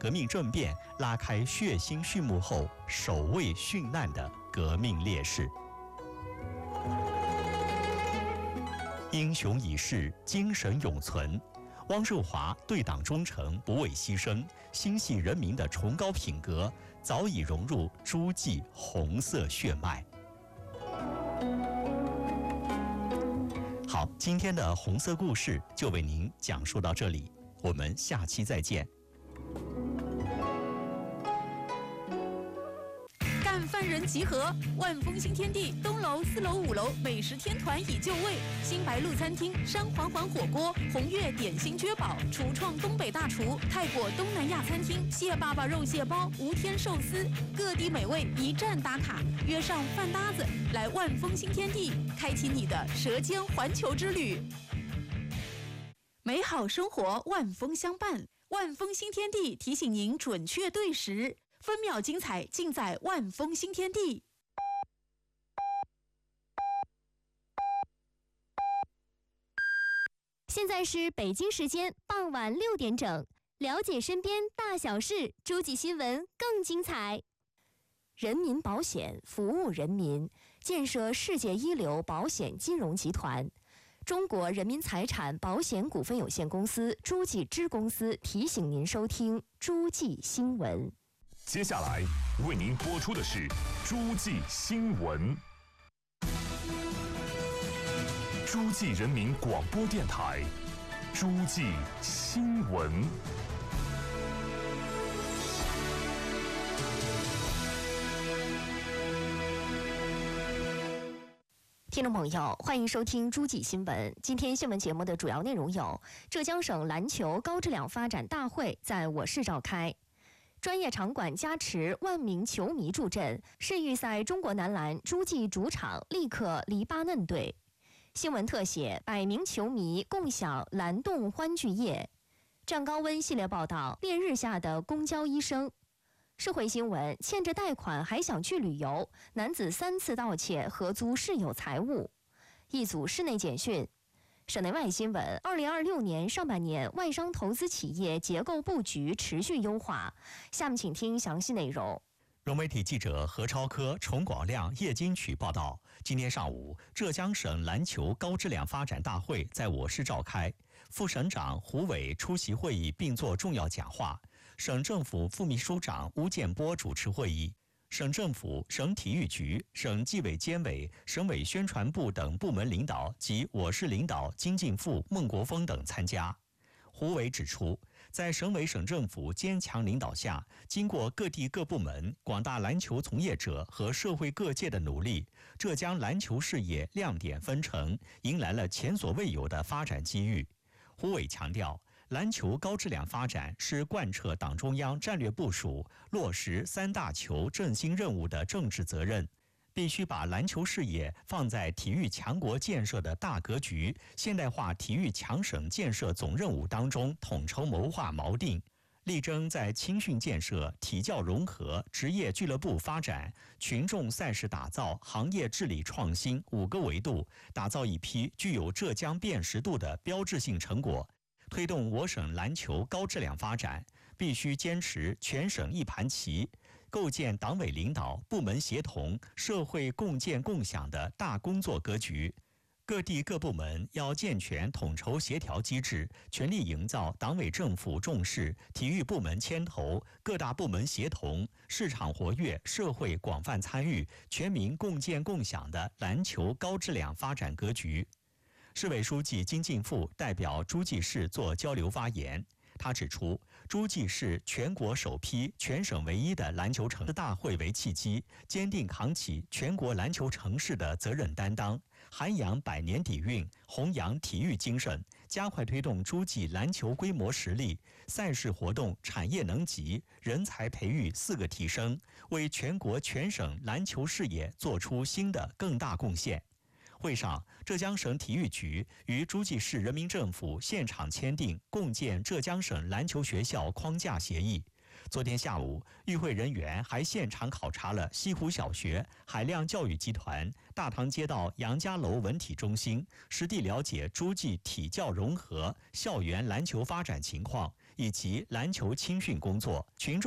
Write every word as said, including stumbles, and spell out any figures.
革命政变拉开血腥序幕后首位殉难的革命烈士。英雄已逝，精神永存。汪寿华对党忠诚，不畏牺牲，心系人民的崇高品格，早已融入诸暨红色血脉。好，今天的红色故事就为您讲述到这里，我们下期再见。 干饭人集合！万丰新天地东楼、四楼、五楼美食天团已就位，新白鹿餐厅、山环环火锅、红月点心绝宝、厨创东北大厨、泰国东南亚餐厅、蟹爸爸肉蟹包、无天寿司，各地美味一站打卡，约上饭搭子来万丰新天地，开启你的舌尖环球之旅。美好生活万丰相伴，万丰新天地提醒您准确对时。分秒精彩尽在万丰新天地。 现在是北京时间傍晚六点整，了解身边大小事，诸暨新闻更精彩。人民保险服务人民，建设世界一流保险金融集团。中国人民财产保险股份有限公司诸暨支公司提醒您收听诸暨新闻。 接下来为您播出的是诸暨新闻。诸暨人民广播电台，诸暨新闻。 听众朋友，欢迎收听诸暨新闻。今天新闻节目的主要内容有：浙江省篮球高质量发展大会在我市召开。专业场馆加持，万名球迷助阵。世预赛中国男篮诸暨主场力克黎巴嫩队。新闻特写：百名球迷共享蓝洞欢聚夜。战高温系列报道：烈日下的公交医生。社会新闻：欠着贷款还想去旅游，男子三次盗窃合租室友财物。一组室内简讯。省内外新闻：二零二六年上半年，外商投资企业结构布局持续优化。下面请听详细内容。 融媒体记者何超科、崇广亮、叶金曲报道，今天上午，浙江省篮球高质量发展大会在我市召开，副省长胡伟出席会议并作重要讲话，省政府副秘书长邬建波主持会议。省政府、省体育局、省纪委监委、省委宣传部等部门领导及我市领导金敬富、孟国峰等参加。胡伟指出，在省委省政府坚强领导下，经过各地各部门、广大篮球从业者和社会各界的努力，浙江篮球事业亮点纷呈，迎来了前所未有的发展机遇。胡伟强调，篮球高质量发展是贯彻党中央战略部署、落实三大球振兴任务的政治责任，必须把篮球事业放在体育强国建设的大格局、现代化体育强省建设总任务当中统筹谋划锚定，力争在青训建设、体教融合、职业俱乐部发展、群众赛事打造、行业治理创新五个维度，打造一批具有浙江辨识度的标志性成果。推动我省篮球高质量发展，必须坚持全省一盘棋，构建党委领导、部门协同、社会共建共享的大工作格局。各地各部门要健全统筹协调机制，全力营造党委政府重视、体育部门牵头、各大部门协同、市场活跃、社会广泛参与、全民共建共享的篮球高质量发展格局。市委书记金敬富代表诸暨市作交流发言，他指出，诸暨市全国首批、全省唯一的篮球城市大会为契机，坚定扛起全国篮球城市的责任担当，涵养百年底蕴，弘扬体育精神，加快推动诸暨篮球规模实力、赛事活动产业能级、人才培育四个提升，为全国全省篮球事业做出新的更大贡献。会上，浙江省体育局与诸暨市人民政府现场签订共建浙江省篮球学校框架协议。昨天下午，与会人员还现场考察了西湖小学、海量教育集团、大塘街道杨家楼文体中心，实地了解诸暨体教融合、校园篮球发展情况， 以及篮球青训工作，群众